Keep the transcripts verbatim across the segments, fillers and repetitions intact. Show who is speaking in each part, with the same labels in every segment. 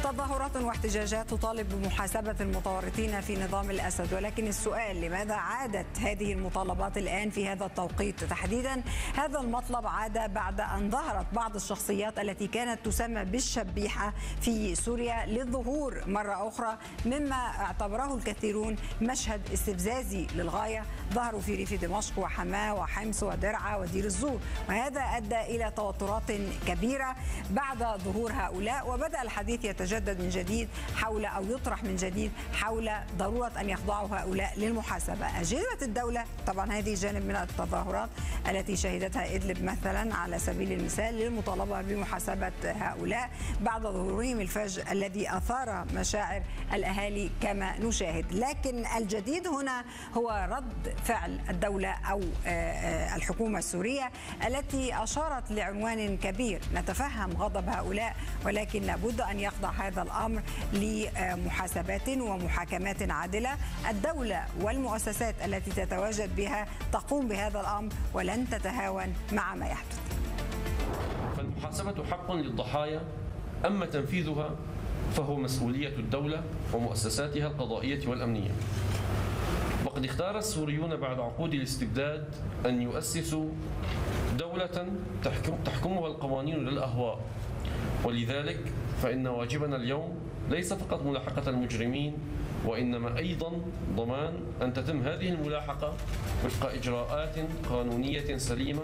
Speaker 1: تظاهرات واحتجاجات تطالب بمحاسبة المتورطين في نظام الأسد، ولكن السؤال لماذا عادت هذه المطالبات الآن في هذا التوقيت تحديدا؟ هذا المطلب عاد بعد أن ظهرت بعض الشخصيات التي كانت تسمى بالشبيحة في سوريا للظهور مرة أخرى، مما اعتبره الكثيرون مشهد استفزازي للغاية. ظهروا في ريف دمشق وحماة وحمص ودرعا ودير الزور، وهذا أدى إلى توترات كبيرة بعد ظهور هؤلاء، وبدأ الحديث يتجدد من جديد حول أو يطرح من جديد حول ضرورة أن يخضعوا هؤلاء للمحاسبة. أجهزة الدولة طبعا هذه جانب من التظاهرات التي شهدتها إدلب مثلا على سبيل المثال للمطالبة بمحاسبة هؤلاء بعد ظهورهم الفج الذي أثار مشاعر الأهالي كما نشاهد. لكن الجديد هنا هو رد فعل الدولة أو الحكومة السورية التي أشارت لعنوان كبير: نتفهم غضب هؤلاء ولكن لابد أن يخضع هذا الأمر لمحاسبات ومحاكمات عادلة. الدولة والمؤسسات التي تتواجد بها تقوم بهذا الأمر ولن تتهاون مع ما يحدث.
Speaker 2: فالمحاسبة حق للضحايا، أما تنفيذها فهو مسؤولية الدولة ومؤسساتها القضائية والأمنية. وقد اختار السوريون بعد عقود الاستبداد أن يؤسسوا دولة تحكم تحكمها القوانين للأهواء، ولذلك فإن واجبنا اليوم ليس فقط ملاحقة المجرمين، وإنما أيضا ضمان أن تتم هذه الملاحقة وفق إجراءات قانونية سليمة.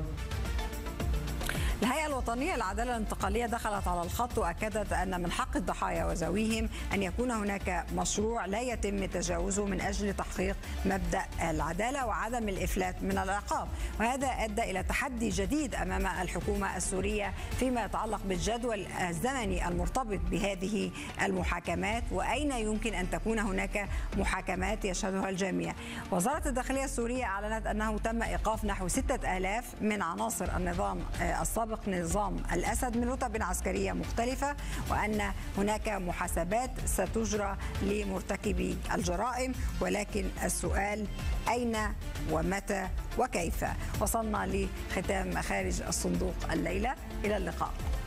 Speaker 1: الهيئة الوطنية للعدالة الانتقالية دخلت على الخط وأكدت أن من حق الضحايا وذويهم أن يكون هناك مشروع لا يتم تجاوزه من أجل تحقيق مبدأ العدالة وعدم الإفلات من العقاب، وهذا أدى إلى تحدي جديد أمام الحكومة السورية فيما يتعلق بالجدول الزمني المرتبط بهذه المحاكمات، وأين يمكن أن تكون هناك محاكمات يشهدها الجميع. وزارة الداخلية السورية أعلنت أنه تم إيقاف نحو ستة آلاف من عناصر النظام السابق نظام الأسد من رتب عسكرية مختلفة، وأن هناك محاسبات ستجرى لمرتكبي الجرائم، ولكن السؤال أين ومتى وكيف؟ وصلنا لختام خارج الصندوق الليلة، إلى اللقاء.